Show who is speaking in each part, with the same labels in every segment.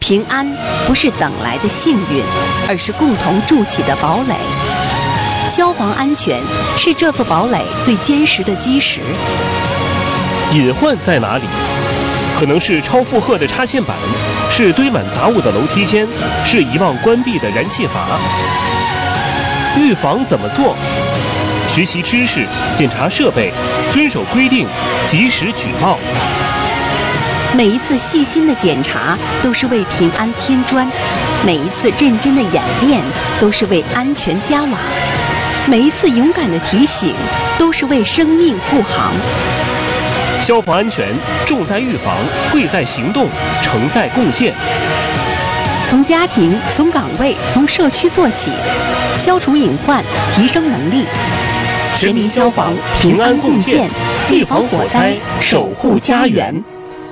Speaker 1: 平安不是等来的幸运，而是共同筑起的堡垒。消防安全是这座堡垒最坚实的基石。
Speaker 2: 隐患在哪里？可能是超负荷的插线板，是堆满杂物的楼梯间，是遗忘关闭的燃气阀。预防怎么做？学习知识，检查设备，遵守规定，及时举报。
Speaker 1: 每一次细心的检查都是为平安添砖，每一次认真的演练都是为安全加瓦，每一次勇敢的提醒都是为生命护航。
Speaker 2: 消防安全重在预防，贵在行动，成在共建。
Speaker 1: 从家庭、从岗位、从社区做起，消除隐患，提升能力。全民消防，平安共建，预防火灾，守护家园。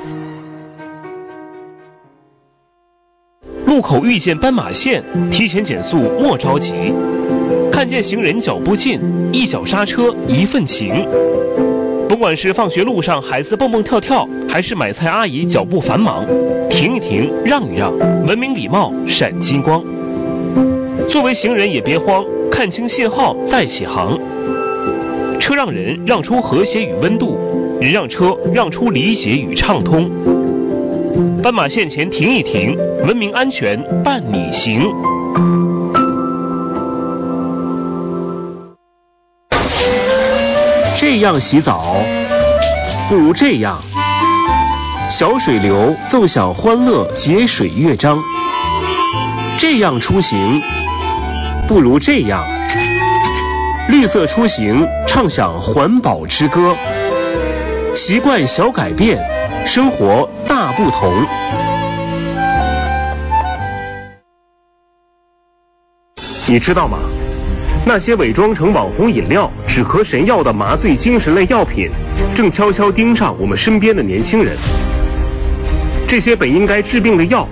Speaker 2: 路口遇见斑马线，提前减速莫着急。看见行人脚步近，一脚刹车一份情。甭管是放学路上孩子蹦蹦跳跳，还是买菜阿姨脚步繁忙，停一停，让一让，文明礼貌闪金光。作为行人也别慌，看清信号再起航。车让人让出和谐与温度，人让车让出理解与畅通。斑马线前停一停，文明安全伴你行。这样洗澡，不如这样。小水流奏响欢乐节水乐章。这样出行，不如这样。绿色出行，唱响环保之歌。习惯小改变，生活大不同。你知道吗？那些伪装成网红饮料、止咳神药的麻醉精神类药品，正悄悄盯上我们身边的年轻人。这些本应该治病的药，